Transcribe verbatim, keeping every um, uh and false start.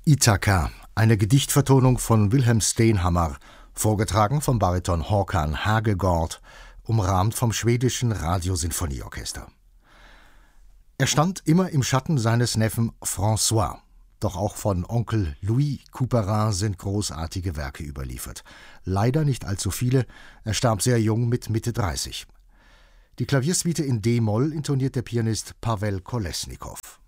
Ithaka, eine Gedichtvertonung von Wilhelm Stenhammar, vorgetragen vom Bariton Håkan Hagegård, umrahmt vom schwedischen Radiosinfonieorchester. Er stand immer im Schatten seines Neffen François, doch auch von Onkel Louis Couperin sind großartige Werke überliefert. Leider nicht allzu viele, er starb sehr jung mit Mitte dreißig. Die Klaviersuite in D-Moll intoniert der Pianist Pawel Kolesnikow.